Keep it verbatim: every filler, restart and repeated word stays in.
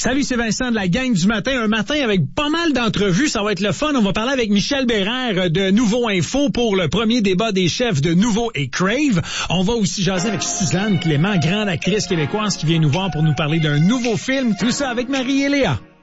Salut, c'est Vincent de la gang du matin. Un matin avec pas mal d'entrevues. Ça va être le fun. On va parler avec Michel Bérère de Nouveau Info pour le premier débat des chefs de Nouveau et Crave. On va aussi jaser avec Suzanne Clément, grande actrice québécoise qui vient nous voir pour nous parler d'un nouveau film. Tout ça avec Marie et Léa.